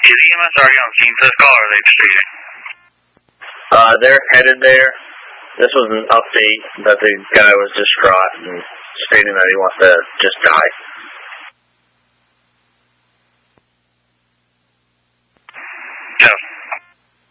Is EMS already on scene for this call, or are they proceeding? They're headed there. This was an update that the guy was distraught and stating that he wants to just die.